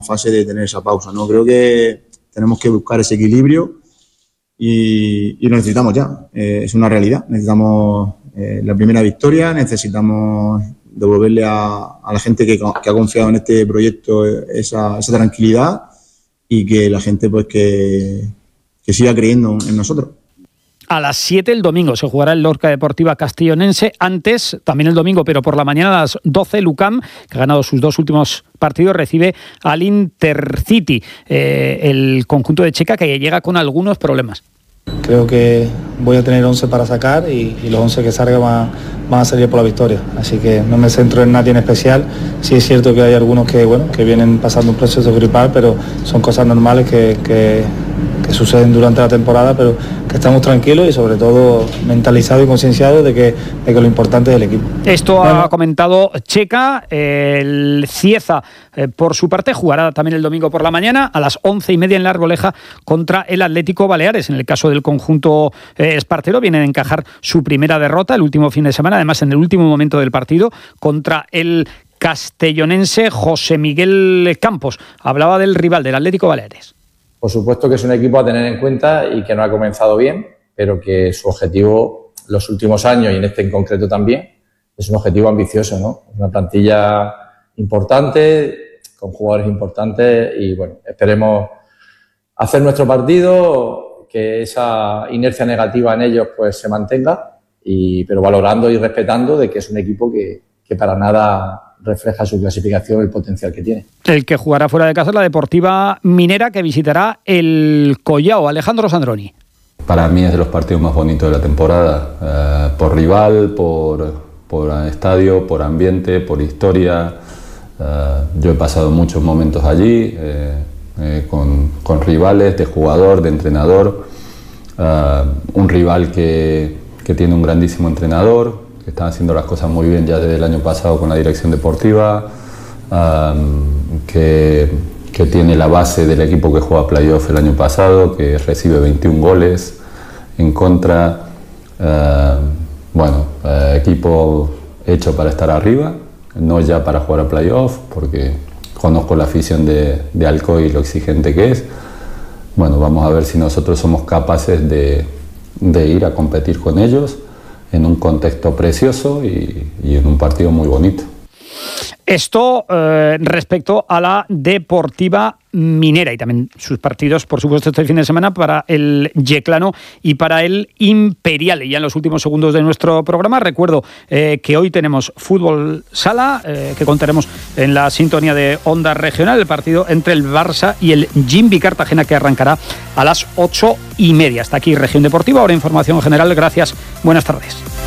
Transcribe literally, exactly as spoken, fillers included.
fase de tener esa pausa, ¿no? Creo que tenemos que buscar ese equilibrio y, y lo necesitamos ya. Eh, es una realidad. Necesitamos eh, la primera victoria, necesitamos devolverle a, a la gente que, que ha confiado en este proyecto esa, esa tranquilidad y que la gente pues que, que siga creyendo en nosotros. A las siete el domingo se jugará el Lorca Deportiva Castellonense. Antes, también el domingo, pero por la mañana a las doce, el U C A M, que ha ganado sus dos últimos partidos, recibe al Intercity, eh, el conjunto de Checa, que llega con algunos problemas. Creo que voy a tener once para sacar y, y los once que salgan van, van a salir por la victoria. Así que no me centro en nadie en especial. Sí es cierto que hay algunos que, bueno, que vienen pasando un proceso gripal, pero son cosas normales que, que, que suceden durante la temporada, pero que estamos tranquilos y sobre todo mentalizados y concienciados de que, de que lo importante es el equipo. Esto bueno. Ha comentado Checa. El Cieza, eh, por su parte, jugará también el domingo por la mañana a las once y media en La Arboleja contra el Atlético Baleares. En el caso del conjunto eh, espartero, viene a encajar su primera derrota el último fin de semana, además en el último momento del partido, contra el castellonense. José Miguel Campos hablaba del rival, del Atlético Baleares. Por supuesto que es un equipo a tener en cuenta y que no ha comenzado bien, pero que su objetivo los últimos años, y en este en concreto también, es un objetivo ambicioso, ¿no? Una plantilla importante, con jugadores importantes y, bueno, esperemos hacer nuestro partido, que esa inercia negativa en ellos pues se mantenga, y, pero valorando y respetando de que es un equipo que, que para nada refleja su clasificación, el potencial que tiene. El que jugará fuera de casa es la Deportiva Minera, que visitará el Collao. Alejandro Sandroni. Para mí es de los partidos más bonitos de la temporada, eh, por rival, por, por estadio, por ambiente, por historia. Eh, yo he pasado muchos momentos allí, eh, eh, con, con rivales, de jugador, de entrenador. Eh, un rival que, que tiene un grandísimo entrenador, que están haciendo las cosas muy bien ya desde el año pasado con la dirección deportiva, um, que, que tiene la base del equipo que juega playoff el año pasado, que recibe veintiún goles en contra. Uh, bueno, uh, equipo hecho para estar arriba, no ya para jugar a playoff, porque conozco la afición de, de Alcoy y lo exigente que es. Bueno, vamos a ver si nosotros somos capaces de, de ir a competir con ellos en un contexto precioso y, y en un partido muy bonito. Esto eh, respecto a la Deportiva Minera y también sus partidos, por supuesto, este fin de semana para el Yeclano y para el Imperial. Y ya en los últimos segundos de nuestro programa recuerdo eh, que hoy tenemos fútbol sala, eh, que contaremos en la sintonía de Onda Regional, el partido entre el Barça y el Jimbi Cartagena, que arrancará a las ocho y media. Hasta aquí Región Deportiva, ahora información general. Gracias, buenas tardes.